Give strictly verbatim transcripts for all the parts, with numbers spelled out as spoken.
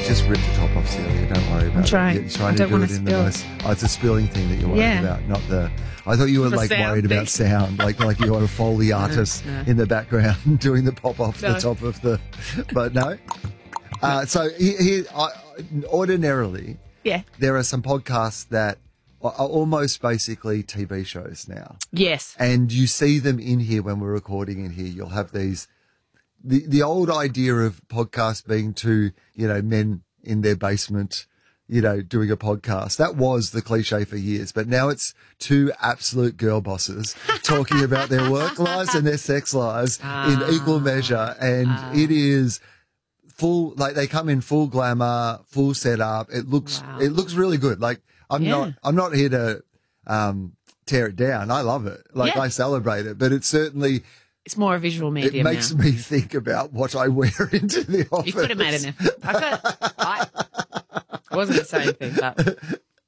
just ripped the top off, Celia. Don't worry about I'm trying. it. You're trying I to don't do want it to in spill. the most. Oh, it's a spilling thing that you're worried Yeah. about, not the. I thought you were The like sound worried thing. about sound, like like you were a Foley artist no. in the background doing the pop off No. the top of the. But no. Uh, so he, he, I, ordinarily, Yeah. there are some podcasts that are almost basically T V shows now. Yes. And you see them in here when we're recording in here. You'll have these, the, the old idea of podcasts being two, you know, men in their basement, you know, doing a podcast. That was the cliche for years, but now it's two absolute girl bosses talking about their work lives and their sex lives in equal measure. And it is full, like they come in full glamour, full setup. It looks, Wow. it looks really good. Like I'm Yeah. not, I'm not here to, um, tear it down. I love it. Like Yeah. I celebrate it, but it certainly, It's more a visual it medium makes now. me think about what I wear into the office. You could have made an effort. I, could, I, I wasn't going to say anything, but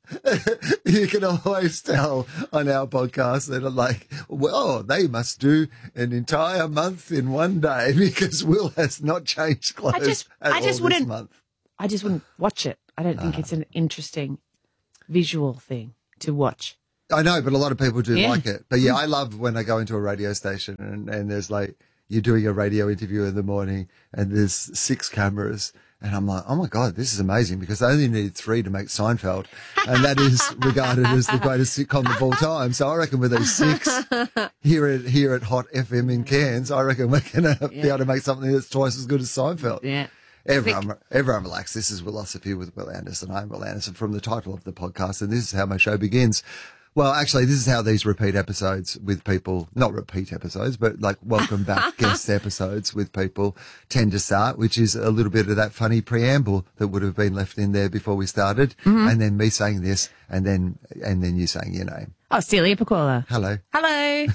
You can always tell on our podcast that are like, well, they must do an entire month in one day because Will has not changed clothes I just, at I just all wouldn't. this month. I just wouldn't watch it. I don't think it's an interesting visual thing to watch. I know, but a lot of people do Yeah. like it. But yeah, I love when I go into a radio station and, and there's like, you're doing a radio interview in the morning and there's six cameras and I'm like, oh my God, this is amazing because they only needed three to make Seinfeld. And that is regarded as the greatest sitcom of all time. So I reckon with these six here at, here at Hot F M in Cairns, I reckon we're going to be able to make something that's twice as good as Seinfeld. Yeah. Everyone, everyone relax. This is Philosophy with Will Anderson. I'm Will Anderson from the title of the podcast, and this is how my show begins. Well, actually, this is how these repeat episodes with people, not repeat episodes, but like welcome back guest episodes with people tend to start, which is a little bit of that funny preamble that would have been left in there before we started. Mm-hmm. And then me saying this and then, and then you saying your name. Oh, Celia Pacquola. Hello. Hello.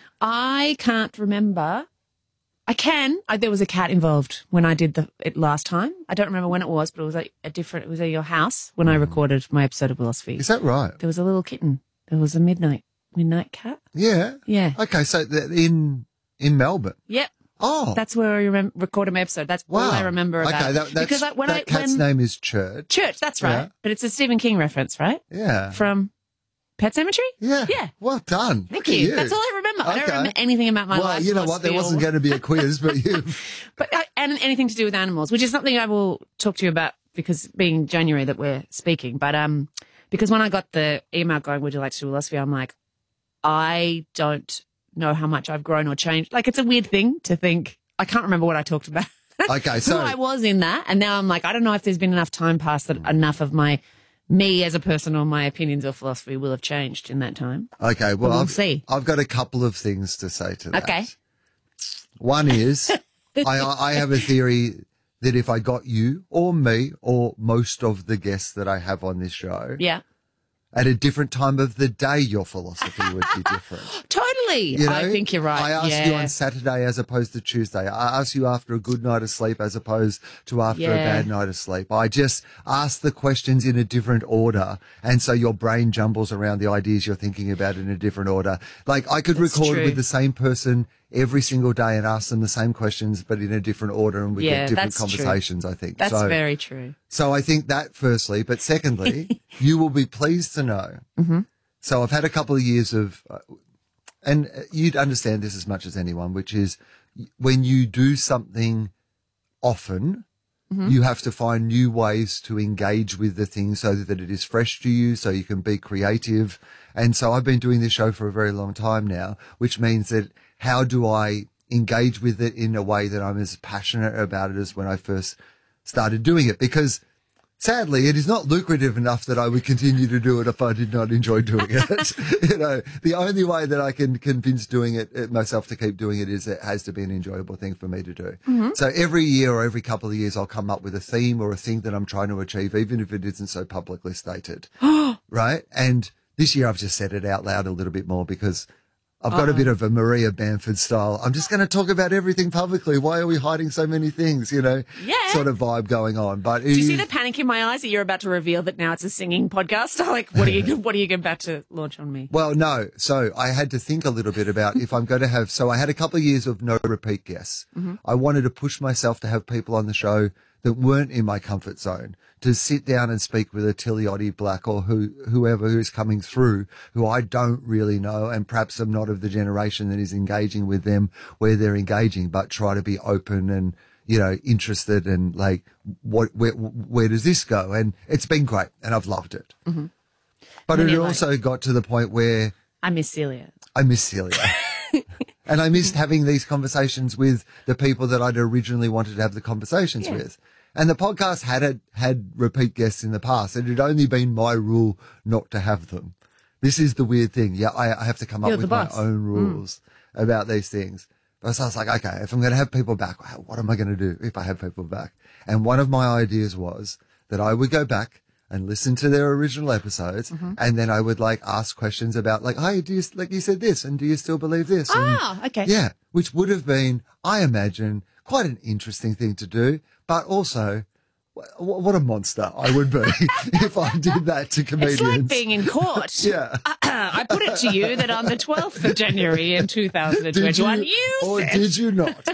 I can't remember. I can. I, there was a cat involved when I did the it last time. I don't remember when it was, but it was like a different. It was at your house when I recorded my episode of Philosophy. Is that right? There was a little kitten. There was a midnight midnight cat. Yeah. Yeah. Okay. So th- in, in Melbourne. Yep. Oh. That's where I remem- recorded my episode. That's wow. all I remember about. Okay. it. That, that's, because I, when that I cat's when name is Church. Church. That's right. Yeah. But it's a Stephen King reference, right? Yeah. From Pet Sematary. Yeah. Yeah. Well done. Thank Look at you. That's all I remember. I don't Okay. remember anything about my well, life. you know what? There wasn't going to be a quiz, but you. But uh, and anything to do with animals, which is something I will talk to you about because being January that we're speaking. But um, because when I got the email going, would you like to do philosophy? I'm like, I don't know how much I've grown or changed. Like it's a weird thing to think. I can't remember what I talked about. Okay, so who I was in that, and now I'm like, I don't know if there's been enough time passed that enough of my me as a person or my opinions or philosophy will have changed in that time. okay, well, We'll I've, see. I've got a couple of things to say to that. Okay. One is, I, I have a theory that if I got you or me or most of the guests that I have on this show Yeah. at a different time of the day, your philosophy would be different. Totally. You know, I think you're right. I ask yeah. you on Saturday as opposed to Tuesday. I ask you after a good night of sleep as opposed to after a Yeah. bad night of sleep. I just ask the questions in a different order. And so your brain jumbles around the ideas you're thinking about in a different order. Like I could That's record true. with the same person every single day and ask them the same questions, but in a different order and we Yeah, get different that's true. conversations, I think. That's so, very true. so I think that firstly, but secondly, you will be pleased to know. Mm-hmm. So I've had a couple of years of, uh, and you'd understand this as much as anyone, which is when you do something often, Mm-hmm. you have to find new ways to engage with the thing so that it is fresh to you, so you can be creative. And so I've been doing this show for a very long time now, which means that how do I engage with it in a way that I'm as passionate about it as when I first started doing it? Because sadly, it is not lucrative enough that I would continue to do it if I did not enjoy doing it. You know, the only way that I can convince doing it uh, myself to keep doing it is it has to be an enjoyable thing for me to do. Mm-hmm. So every year or every couple of years, I'll come up with a theme or a thing that I'm trying to achieve, even if it isn't so publicly stated. Right? And this year I've just said it out loud a little bit more because I've got Uh-oh. a bit of a Maria Bamford style. I'm just going to talk about everything publicly. Why are we hiding so many things, you know, Yeah. sort of vibe going on. But Do you see the panic in my eyes that you're about to reveal that now it's a singing podcast? Like, what are you, what are you about to launch on me? Well, no. So I had to think a little bit about if I'm going to have, so I had a couple of years of no repeat guests. Mm-hmm. I wanted to push myself to have people on the show that weren't in my comfort zone, to sit down and speak with a Tiliotti Black or who, whoever who's coming through, who I don't really know, and perhaps I'm not of the generation that is engaging with them where they're engaging, but try to be open and, you know, interested and like, what, where, where does this go? And it's been great and I've loved it. Mm-hmm. But and it like, also got to the point where I miss Celia. I miss Celia. And I missed having these conversations with the people that I'd originally wanted to have the conversations yeah. with. And the podcast had a, had repeat guests in the past. It had only been my rule not to have them. This is the weird thing. Yeah, I, I have to come up You're with my own rules mm. about these things. But so I was like, okay, if I'm going to have people back, what am I going to do if I have people back? And one of my ideas was that I would go back and listen to their original episodes, mm-hmm. and then I would like ask questions about like, hey, do you, like you said this, and do you still believe this? Ah, and, okay. Yeah, which would have been, I imagine, quite an interesting thing to do, but also, w- what a monster I would be if I did that to comedians. It's like being in court. Yeah. I put it to you that on the twelfth of January in two thousand twenty-one, did you, you, or said... did you not?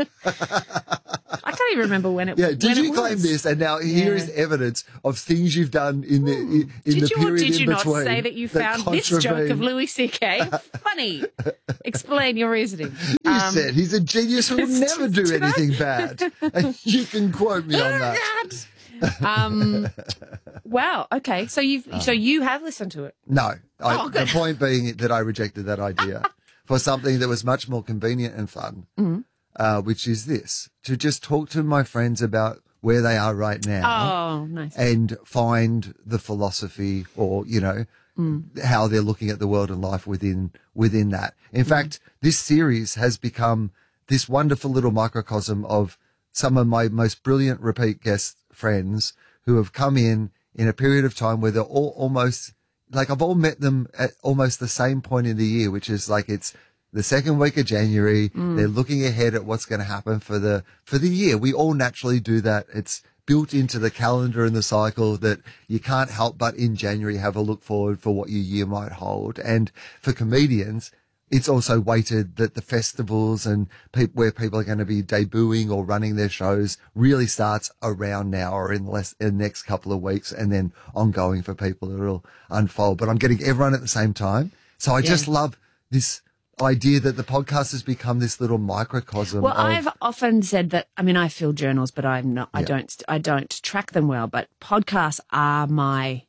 I can't even remember when it was. Yeah, did you claim was. this? And now here yeah. is evidence of things you've done in the in, in did the you period or did you in not between. say that you found this joke of Louis C K funny? Explain your reasoning. You um, said he's a genius who will never do anything bad. And you can quote me on that. um, wow. Okay. So you've um, so you have listened to it. No. I, oh, the point being that I rejected that idea for something that was much more convenient and fun, mm-hmm. uh, which is this, to just talk to my friends about where they are right now. Oh, nice. And find the philosophy or, you know, mm. how they're looking at the world and life within within that. In mm. fact, this series has become this wonderful little microcosm of some of my most brilliant repeat guest friends who have come in in a period of time where they're all almost like I've all met them at almost the same point in the year, which is like it's the second week of January. Mm. They're looking ahead at what's going to happen for the for the year. We all naturally do that. It's built into the calendar and the cycle that you can't help but in January have a look forward for what your year might hold. And for comedians, it's also weighted that the festivals and pe- where people are going to be debuting or running their shows really starts around now or in, less, in the next couple of weeks and then ongoing for people. It'll unfold. But I'm getting everyone at the same time. So I yeah. just love this idea that the podcast has become this little microcosm. Well, of, I've often said that, I mean, I fill journals, but I'm not, I yeah. don't, I don't track them well, but podcasts are my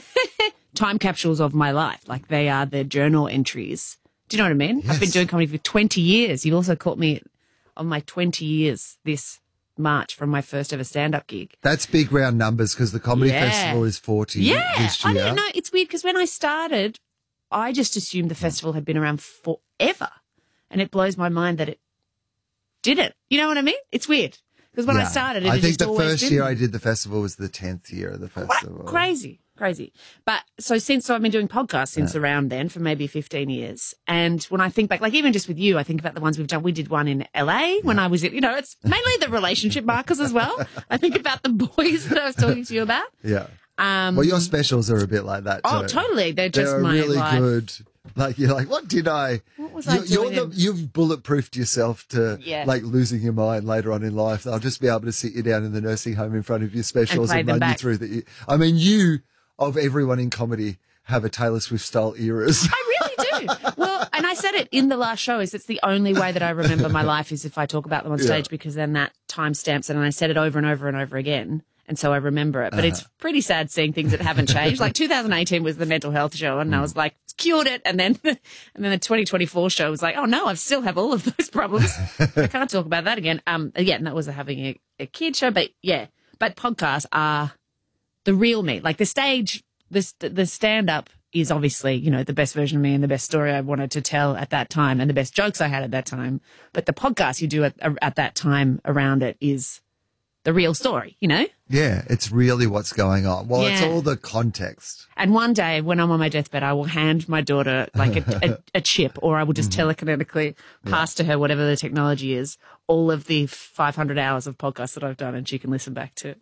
time capsules of my life. Like they are the journal entries. Do you know what I mean? Yes. I've been doing comedy for twenty years. You've also caught me on my twenty years this March from my first ever stand-up gig. That's big round numbers because the Comedy yeah. Festival is forty yeah. this year. I don't know. It's weird because when I started, I just assumed the festival had been around forever. And it blows my mind that it didn't. You know what I mean? It's weird. Because when yeah. I started, it I had think just the always first been. year I did the festival was the tenth year of the festival. What? Crazy. Crazy. But so since so I've been doing podcasts since yeah. around then for maybe fifteen years. And when I think back, like even just with you, I think about the ones we've done. We did one in L A when yeah. I was in, you know, it's mainly the relationship markers as well. I think about the boys that I was talking to you about. Yeah. Um, well, your specials are a bit like that too. Oh, totally. They're just They're my really life. good. Like you're like, what did I? What was I you're, doing? You're the, you've bulletproofed yourself to yeah. like losing your mind later on in life. They'll just be able to sit you down in the nursing home in front of your specials and, and run back. you through that. You, I mean, you of everyone in comedy have a Taylor Swift style eras. I really do. Well, and I said it in the last show is it's the only way that I remember my life is if I talk about them on stage yeah. because then that time stamps it and I said it over and over and over again. And so I remember it. But uh-huh. it's pretty sad seeing things that haven't changed. Like two thousand eighteen was the mental health show and mm. I was like, cured it. And then and then the twenty twenty-four show was like, oh no, I still have all of those problems. I can't talk about that again. Um, yeah, and that was a, having a, a kid show. But yeah, but podcasts are the real me. Like the stage, the, the stand-up is obviously, you know, the best version of me and the best story I wanted to tell at that time and the best jokes I had at that time. But the podcast you do at, at that time around it is the real story, you know? Yeah, it's really what's going on. Well, yeah. it's all the context. And one day when I'm on my deathbed, I will hand my daughter like a, a, a chip or I will just mm-hmm. telekinetically pass yeah. to her, whatever the technology is, all of the five hundred hours of podcasts that I've done and she can listen back to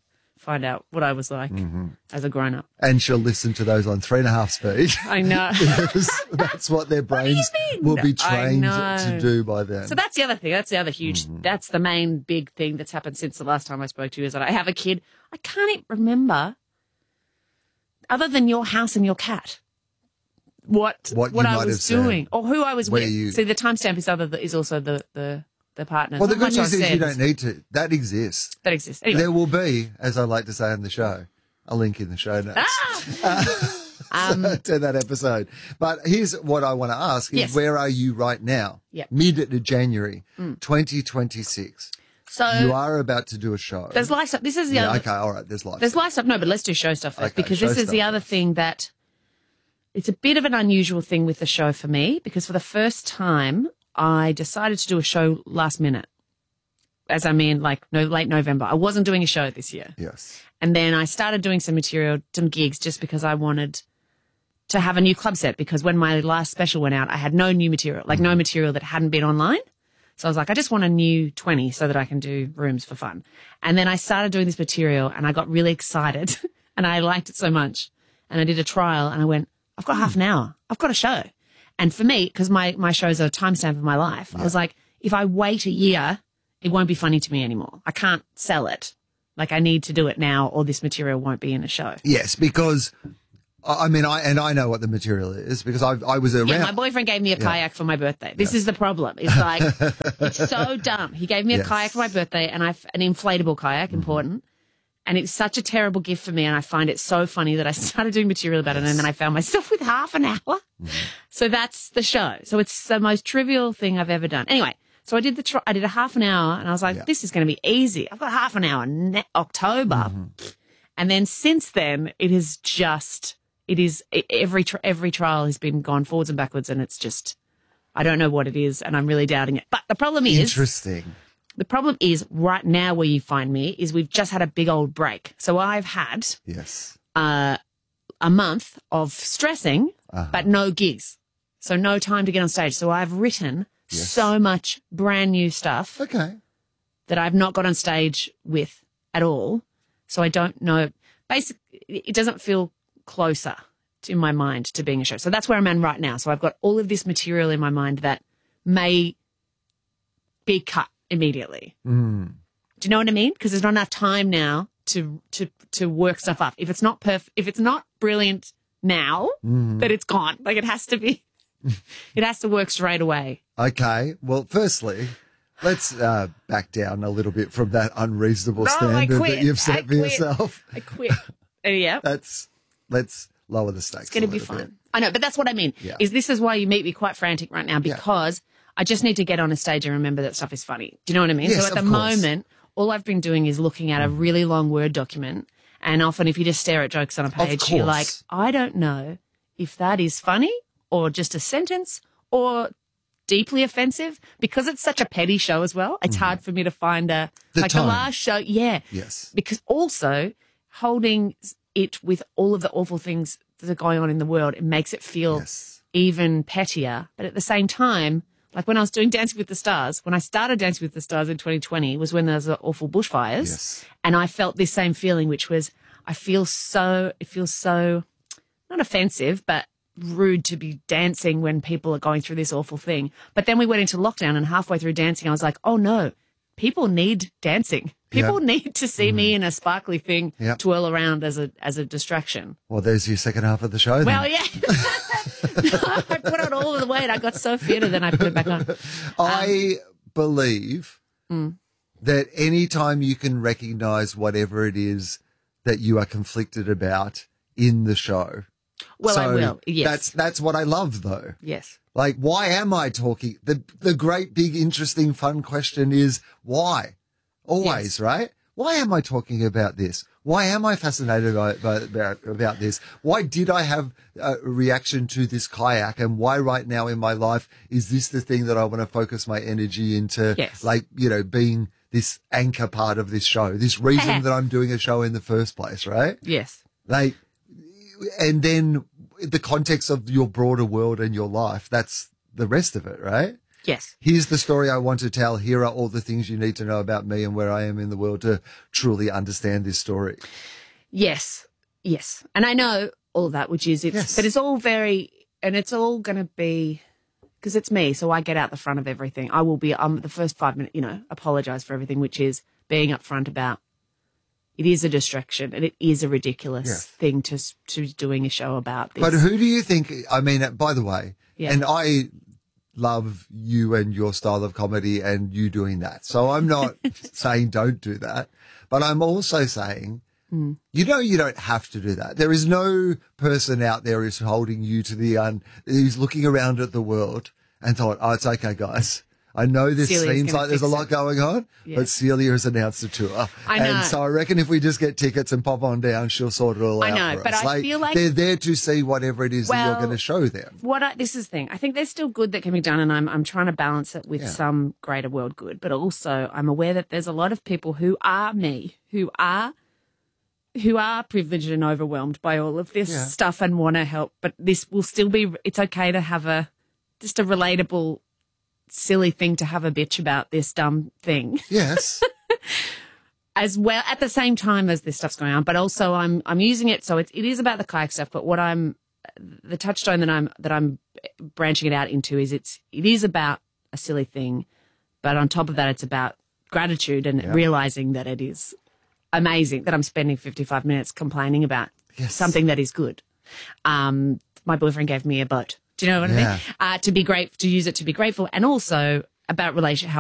find out what I was like Mm-hmm. as a grown up. And she'll listen to those on three and a half speed. I know. Because that's what their brains mean? will be I trained know. to do by then. So that's the other thing. That's the other huge, Mm-hmm. that's the main big thing that's happened since the last time I spoke to you is that I have a kid. I can't even remember, other than your house and your cat, what What what, you I might was have said. doing or who I was Where with. you- See, the timestamp is other is also the the the partner. well, the Not good much news I've is you said don't need to. That exists. that exists. Anyway, There will be, as I like to say on the show, a link in the show notes um, to that episode. But here's what I want to ask is Yes. where are you right now? Yep. Mid to January twenty twenty-six. so You are about to do a show. there's life stuff. This is the yeah, other. okay, all right, there's life. There's life stuff. No, but let's do show stuff first Okay, because show this is the stuff other first. thing that it's a bit of an unusual thing with the show for me because for the first time I decided to do a show last minute. As I mean, like no late November. I wasn't doing a show this year. Yes. And then I started doing some material, some gigs just because I wanted to have a new club set because when my last special went out, I had no new material, like no material that hadn't been online. So I was like, I just want a new twenty so that I can do rooms for fun. And then I started doing this material and I got really excited and I liked it so much. And I did a trial and I went, I've got half an hour. I've got a show. And for me, because my, my shows are a timestamp of my life, I was like, if I wait a year, it won't be funny to me anymore. I can't sell it. Like I need to do it now or this material won't be in a show. Yes, because I I mean, I and I know what the material is because I I was around. Yeah, my boyfriend gave me a kayak for my birthday. This is the problem. It's like, it's so dumb. He gave me a Yes. kayak for my birthday and I, an inflatable kayak, important. And it's such a terrible gift for me. And I find it so funny that I started doing material about it. And then I found myself with half an hour. So that's the show. So it's the most trivial thing I've ever done. Anyway, so I did the, tr- I did a half an hour and I was like, Yeah. this is going to be easy. I've got half an hour, ne- October. And then since then, it is just, it is e- every, tr- every trial has been gone forwards and backwards. And it's just, I don't know what it is. And I'm really doubting it. But the problem is, Interesting. the problem is right now where you find me is we've just had a big old break. So I've had Yes. uh, a month of stressing, Uh-huh. but no gigs. So no time to get on stage. So I've written Yes. so much brand new stuff Okay. that I've not got on stage with at all. So I don't know. Basically, it doesn't feel closer in my mind to being a show. So that's where I'm at right now. So I've got all of this material in my mind that may be cut immediately. Mm. Do you know what I mean? Because there's not enough time now to to to work stuff up. If it's not perf- if it's not brilliant now, Mm. then it's gone. Like it has to be. It has to work straight away. Okay. Well, firstly, let's uh, back down a little bit from that unreasonable No, I standard quit. that you've I set for quit. yourself. I quit. Uh, yeah. That's let's lower the stakes. It's going to a be little bit. fun. I know, but that's what I mean. Yeah. Is this is why you meet me quite frantic right now because I just need to get on a stage and remember that stuff is funny. Do you know what I mean? Yes, so at the of course. moment, all I've been doing is looking at a really long Word document, and often if you just stare at jokes on a page, you're like, course. I don't know if that is funny or just a sentence or deeply offensive because it's such a petty show as well. It's hard for me to find a The like tone. the last show. Yeah. Yes. Because also holding it with all of the awful things that are going on in the world, it makes it feel Yes. even pettier. But at the same time, like when I was doing Dancing with the Stars, when I started Dancing with the Stars in twenty twenty was when there was the awful bushfires. Yes. And I felt this same feeling, which was I feel so, it feels so, not offensive, but rude to be dancing when people are going through this awful thing. But then we went into lockdown and halfway through dancing, I was like, oh no, people need dancing. People Yeah. need to see me in a sparkly thing Yeah. twirl around as a as a distraction. Well, there's your second half of the show. Then. Well, yeah. I put on all of the weight. I got so fit and then I put it back on. I believe Mm. that any time you can recognize whatever it is that you are conflicted about in the show. Well, I So will. Yes. That's that's what I love though. yes. Like, why am I talking? The the great, big, interesting, fun question is why? Always, Yes. right? Why am I talking about this? Why am I fascinated by, by, about, about this? Why did I have a reaction to this kayak? And why right now in my life is this the thing that I want to focus my energy into? Yes. Like, you know, being this anchor part of this show, this reason that I'm doing a show in the first place, right? Yes. Like, and then the context of your broader world and your life, that's the rest of it, right? Yes. Here's the story I want to tell. Here are all the things you need to know about me and where I am in the world to truly understand this story. Yes. Yes. And I know all of that, which is, it's, Yes. but it's all very, and it's all going to be, because it's me, so I get out the front of everything. I will be, um, the first five minutes, you know, apologize for everything, which is being upfront about it is a distraction and it is a ridiculous Yes. thing to to doing a show about this. But who do you think, I mean, by the way, Yeah. and I love you and your style of comedy and you doing that. So I'm not saying don't do that, but I'm also saying, Mm. you know, you don't have to do that. There is no person out there who's holding you to the un, who's looking around at the world and thought, oh, it's okay, guys. I know this Celia's seems gonna like there's a fix lot it. going on, Yeah. but Celia has announced a tour. I know. And so I reckon if we just get tickets and pop on down, she'll sort it all I out know, for but us. I feel like- they're there to see whatever it is that you're Well, going to show them. What I, this is the thing. I think there's still good that can be done, and I'm I'm trying to balance it with Yeah. some greater world good. But also, I'm aware that there's a lot of people who are me, who are who are privileged and overwhelmed by all of this Yeah. stuff and want to help. But this will still be. It's okay to have a just a relatable, silly thing to have a bitch about this dumb thing. Yes. As well at the same time as this stuff's going on, but also I'm I'm using it so it's it is about the kayak stuff. But what I'm the touchstone that I'm that I'm branching it out into is it's it is about a silly thing, but on top of that, it's about gratitude and Yeah. realizing that it is amazing that I'm spending fifty-five minutes complaining about Yes. something that is good. Um, my boyfriend gave me a boat. Do you know what I Yeah. mean? Uh, to be great to use it to be grateful, and also about relation how